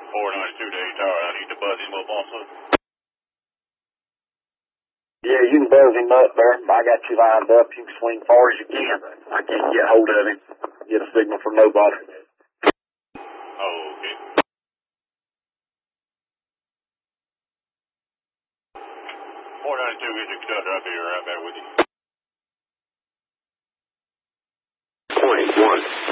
492 to 8 Tower. I need to buzz him up also. Yeah, you can buzz him up there. I got you lined up. You can swing far as you can. I can't get hold of him. Get a signal from nobody. Oh, okay. 492 is a conductor. I'll be right back with you. Point 1.